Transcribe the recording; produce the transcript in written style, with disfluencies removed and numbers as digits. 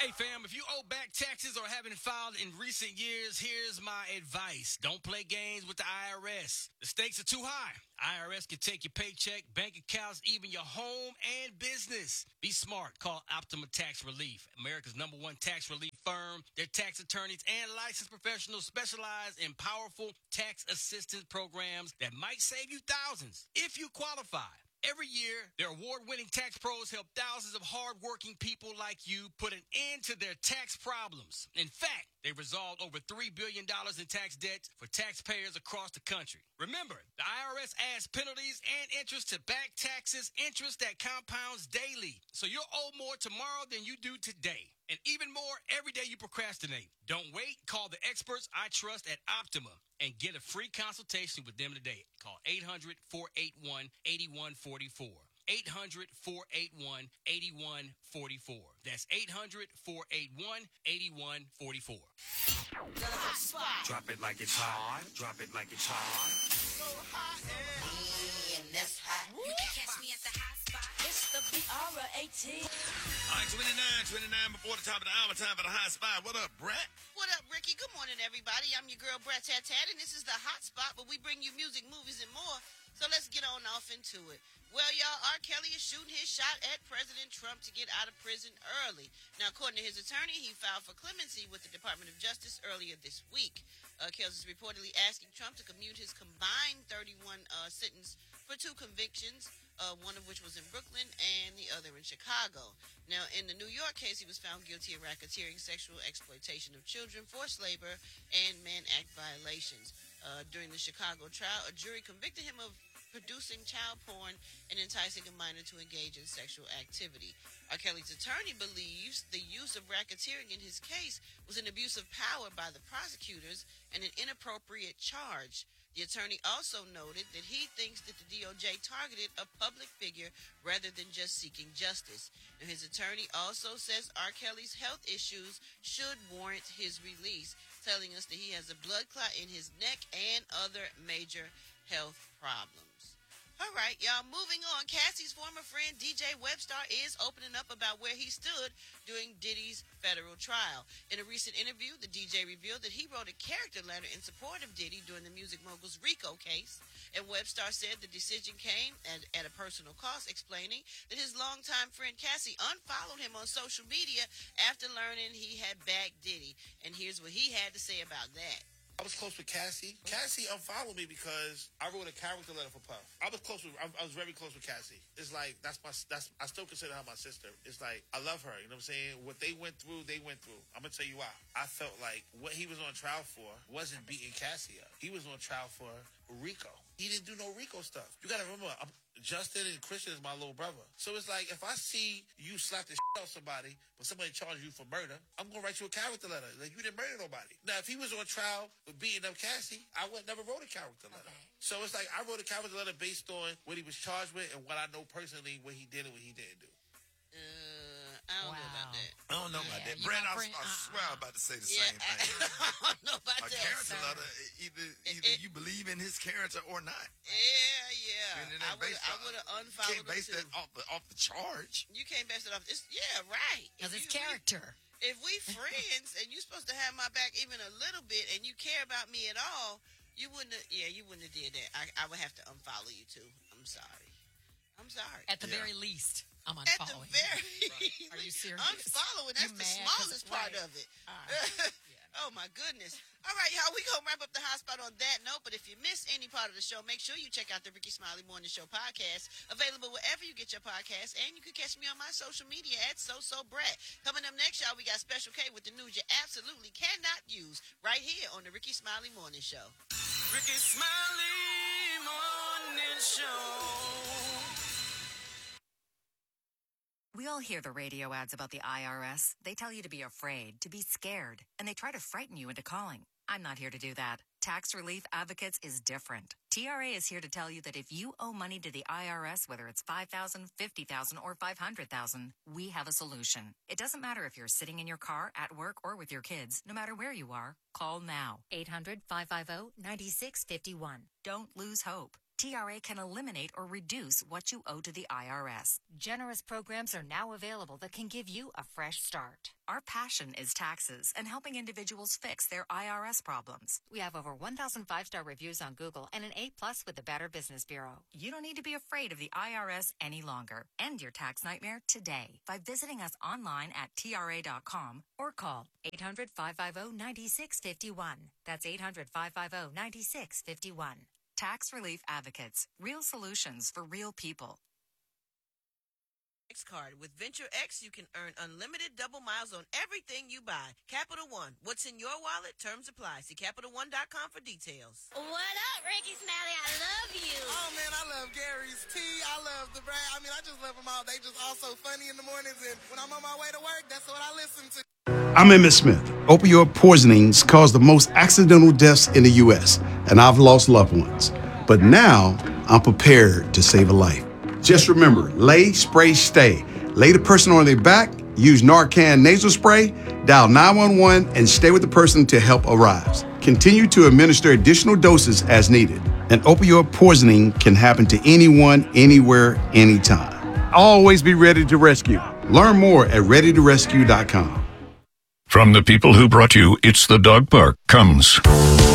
Hey fam, if you owe back taxes or haven't filed in recent years, here's my advice. Don't play games with the IRS. The stakes are too high. IRS can take your paycheck, bank accounts, even your home and business. Be smart. Call Optima Tax Relief, America's #1 tax relief firm. Their tax attorneys and licensed professionals specialize in powerful tax assistance programs that might save you thousands if you qualify. Every year, their award-winning tax pros help thousands of hard-working people like you put an end to their tax problems. In fact, they've resolved over $3 billion in tax debt for taxpayers across the country. Remember, the IRS adds penalties and interest to back taxes, interest that compounds daily. So you'll owe more tomorrow than you do today. And even more every day you procrastinate. Don't wait. Call the experts I trust at Optima and get a free consultation with them today. Call 800-481-8144. 800-481-8144. That's 800-481-8144. Hot spot. Drop it like it's hot. Drop it like it's hot. So hot and that's hot. You can catch me at the hot spot. It's the BR18. All right, 29 before the top of the hour. Time for the hot spot. What up, Brett? What up, Ricky? Good morning, everybody. I'm your girl, Brett Tat Tat, and this is the hot spot where we bring you music, movies, and more. So let's get on off into it. Well, y'all, R. Kelly is shooting his shot at President Trump to get out of prison early. Now, according to his attorney, he filed for clemency with the Department of Justice earlier this week. Kelly is reportedly asking Trump to commute his combined 31 sentence for 2 convictions, one of which was in Brooklyn and the other in Chicago. Now, in the New York case, he was found guilty of racketeering, sexual exploitation of children, forced labor, and Mann Act violations. During the Chicago trial, a jury convicted him of producing child porn and enticing a minor to engage in sexual activity. R. Kelly's attorney believes the use of racketeering in his case was an abuse of power by the prosecutors and an inappropriate charge. The attorney also noted that he thinks that the DOJ targeted a public figure rather than just seeking justice. Now, his attorney also says R. Kelly's health issues should warrant his release, telling us that he has a blood clot in his neck and other major health problems. All right, y'all, moving on. Cassie's former friend DJ Webstar is opening up about where he stood during Diddy's federal trial. In a recent interview, the DJ revealed that he wrote a character letter in support of Diddy during the music mogul's RICO case. And Webstar said the decision came at a personal cost, explaining that his longtime friend Cassie unfollowed him on social media after learning he had backed Diddy. And here's what he had to say about that. I was close with Cassie. Cassie unfollowed me because I wrote a character letter for Puff. I was very close with Cassie. It's like, I still consider her my sister. It's like, I love her, you know what I'm saying? What they went through. I'm going to tell you why. I felt like what he was on trial for wasn't beating Cassie up. He was on trial for RICO. He didn't do no RICO stuff. You got to remember, Justin and Christian is my little brother. So it's like, if I see you slap the shit out of somebody, but somebody charges you for murder, I'm going to write you a character letter. Like, you didn't murder nobody. Now, if he was on trial for beating up Cassie, I would never wrote a character letter. Okay. So it's like, I wrote a character letter based on what he was charged with and what I know personally, what he did and what he didn't do. I don't know about that. I don't know about that. Brent, I swear I'm about to say the same thing. I don't know about a that. Character letter, either you believe in his character or not. Yeah. I would have unfollowed him. You can't base that off the charge. You can't base it off. Right. Because it's character. If we friends and you're supposed to have my back even a little bit and you care about me at all, you wouldn't have did that. I would have to unfollow you too. I'm sorry. At the very least, I'm unfollowing. At the very least. Are you serious? Unfollowing, that's the smallest part of it. Oh, my goodness. All right, y'all, we going to wrap up the hot spot on that note, but if you miss any part of the show, make sure you check out the Ricky Smiley Morning Show podcast, available wherever you get your podcasts, and you can catch me on my social media at SoSoBrat. Coming up next, y'all, we got Special K with the news you absolutely cannot use right here on the Ricky Smiley Morning Show. Ricky Smiley Morning Show. We all hear the radio ads about the IRS. They tell you to be afraid, to be scared, and they try to frighten you into calling. I'm not here to do that. Tax Relief Advocates is different. TRA is here to tell you that if you owe money to the IRS, whether it's $5,000, $50,000, or $500,000, we have a solution. It doesn't matter if you're sitting in your car, at work, or with your kids. No matter where you are, call now. 800-550-9651. Don't lose hope. TRA can eliminate or reduce what you owe to the IRS. Generous programs are now available that can give you a fresh start. Our passion is taxes and helping individuals fix their IRS problems. We have over 1,000 5-star reviews on Google and an A+ with the Better Business Bureau. You don't need to be afraid of the IRS any longer. End your tax nightmare today by visiting us online at TRA.com or call 800-550-9651. That's 800-550-9651. Tax Relief Advocates. Real solutions for real people. X card. With Venture X, you can earn unlimited double miles on everything you buy. Capital One. What's in your wallet? Terms apply. See CapitalOne.com for details. What up, Ricky Smiley? I love you. Oh, man, I love Gary's Tea. I love the Brad. I mean, I just love them all. They just all so funny in the mornings, and when I'm on my way to work, that's what I listen to. I'm Emmett Smith. Opioid poisonings cause the most accidental deaths in the U.S., and I've lost loved ones. But now, I'm prepared to save a life. Just remember, lay, spray, stay. Lay the person on their back, use Narcan nasal spray, dial 911, and stay with the person until help arrives. Continue to administer additional doses as needed. An opioid poisoning can happen to anyone, anywhere, anytime. Always be ready to rescue. Learn more at readytorescue.com. From the people who brought you It's the Dog Park comes